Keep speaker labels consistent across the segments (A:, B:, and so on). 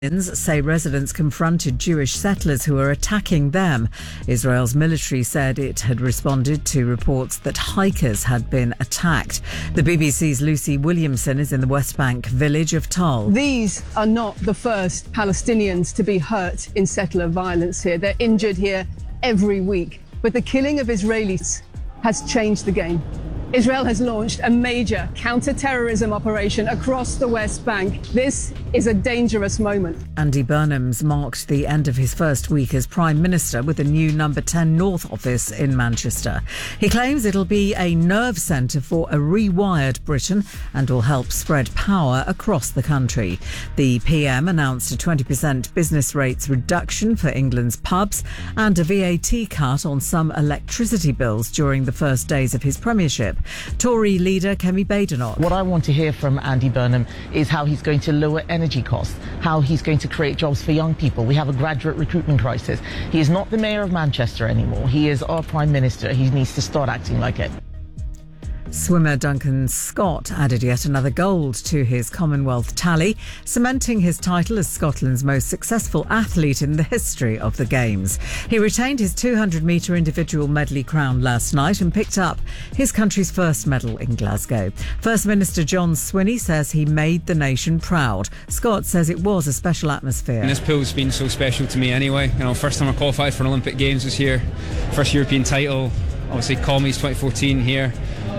A: Say residents confronted Jewish settlers who were attacking them. Israel's military said it had responded to reports that hikers had been attacked. The BBC's Lucy Williamson is in the West Bank village of Tal.
B: These are not the first Palestinians to be hurt in settler violence here. They're injured here every week. But the killing of Israelis has changed the game. Israel has launched a major counter-terrorism operation across the West Bank. This is a dangerous moment.
A: Andy Burnham's marked the end of his first week as Prime Minister with a new Number 10 North office in Manchester. He claims it'll be a nerve centre for a rewired Britain and will help spread power across the country. The PM announced a 20% business rates reduction for England's pubs and a VAT cut on some electricity bills during the first days of his premiership. Tory leader Kemi Badenoch.
C: What I want to hear from Andy Burnham is how he's going to lower energy costs, how he's going to create jobs for young people. We have a graduate recruitment crisis. He is not the Mayor of Manchester anymore. He is our Prime Minister. He needs to start acting like it.
A: Swimmer Duncan Scott added yet another gold to his Commonwealth tally, cementing his title as Scotland's most successful athlete in the history of the Games. He retained his 200-metre individual medley crown last night and picked up his country's first medal in Glasgow. First Minister John Swinney says he made the nation proud. Scott says it was a special atmosphere.
D: And this pool's been so special to me anyway. First time I qualified for an Olympic Games this year, first European title, obviously Commies 2014 here.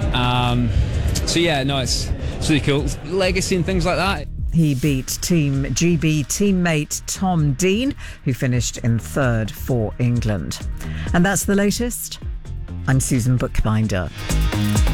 D: It's really cool. Legacy and things like that.
A: He beat Team GB teammate Tom Dean, who finished in third for England. And that's the latest. I'm Susan Bookbinder.